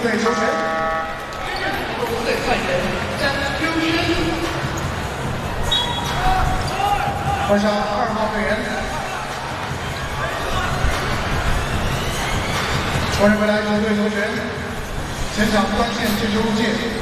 队球权。 5队换人，詹秋轩。 换上2号队员。换人回来，球队球权。前场端线进球入界。